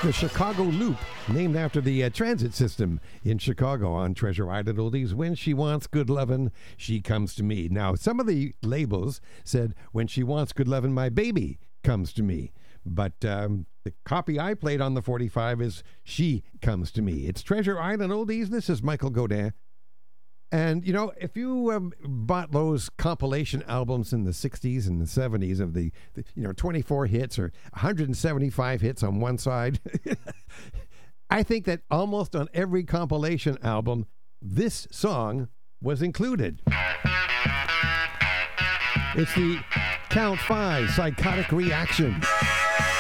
The Chicago Loop, named after the transit system in Chicago on Treasure Island Oldies. When she wants good lovin', she comes to me. Now, some of the labels said, when she wants good lovin', my baby comes to me. But the copy I played on the 45 is She Comes to Me. It's Treasure Island Oldies. This is Michael Godin. And, you know, if you bought those compilation albums in the 60s and the 70s of the 24 hits or 175 hits on one side, I think that almost on every compilation album, this song was included. It's the Count 5 Psychotic Reaction.